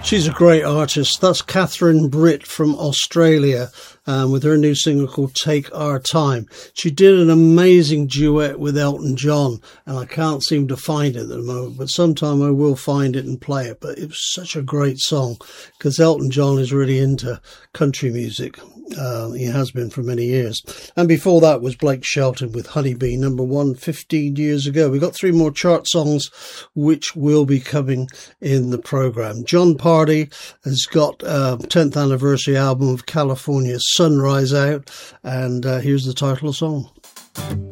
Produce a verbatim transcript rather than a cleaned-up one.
She's a great artist. That's Catherine Britt from Australia, um, with her new single called Take Our Time. She did an amazing duet with Elton John, and I can't seem to find it at the moment, but sometime I will find it and play it. But it was such a great song, because Elton John is really into country music. Uh, he has been for many years. And before that was Blake Shelton with Honeybee, number one, fifteen years ago. We've got three more chart songs which will be coming in the programme. John Party has got a tenth anniversary album of California Sunrise out, and uh, here's the title of the song.